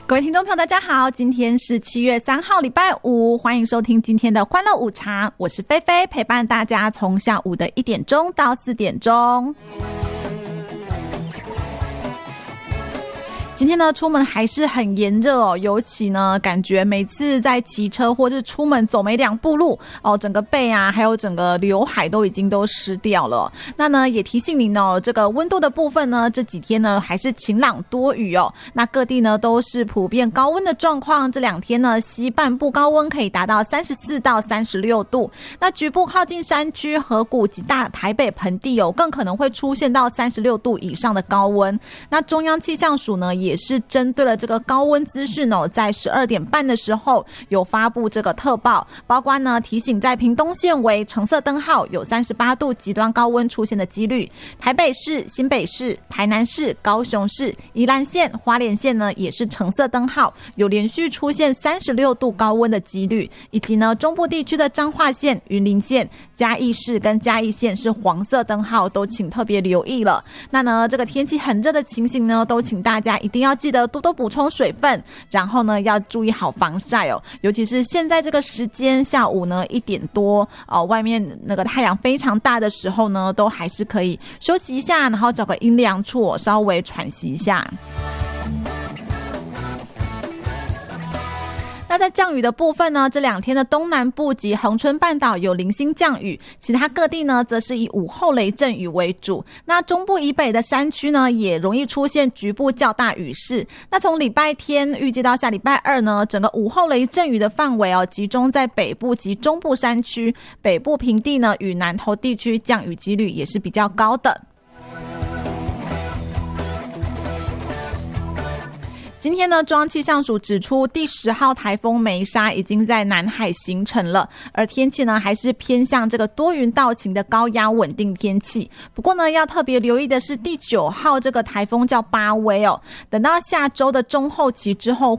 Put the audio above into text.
各位听众朋友大家好，今天是7月3号礼拜五，欢迎收听今天的欢乐午茶，我是菲菲，陪伴大家从下午的1点钟到4点钟。今天呢出门还是很炎热哦，尤其呢感觉每次在骑车或是出门走没2步路哦，整个背啊还有整个刘海都已经湿掉了。那呢也提醒您哦，这个温度的部分呢这几天呢还是晴朗多雨哦，那各地呢都是普遍高温的状况，这2天呢西半部高温可以达到34到36度，那局部靠近山区河谷及大台北盆地哦更可能会出现到36度以上的高温。那中央气象署呢也是针对了这个高温资讯哦，在12点半的时候有发布这个特报，包括呢提醒在屏东县为橙色灯号，有38度极端高温出现的几率，台北市、新北市、台南市、高雄市、宜兰县、花莲县呢也是橙色灯号，有连续出现36度高温的几率，以及呢中部地区的彰化县、云林县、嘉义市跟嘉义县是黄色灯号，都请特别留意了。那呢这个天气很热的情形呢，都请大家一定要记得多多补充水分，然后呢要注意好防晒哦，尤其是现在这个时间下午呢1点多外面那个太阳非常大的时候呢，都还是可以休息一下，然后找个阴凉处稍微喘息一下。那在降雨的部分呢，这2天的东南部及恒春半岛有零星降雨，其他各地呢则是以午后雷阵雨为主。那中部以北的山区呢也容易出现局部较大雨势。那从礼拜天预计到下礼拜2呢，整个午后雷阵雨的范围集中在北部及中部山区，北部平地呢与南投地区降雨几率也是比较高的。今天呢，中央气象署指出，第10号台风梅莎已经在南海形成了，而天气呢还是偏向这个多云到晴的高压稳定天气。不过呢，要特别留意的是第9号这个台风叫巴威哦，等到下周的中后期之后，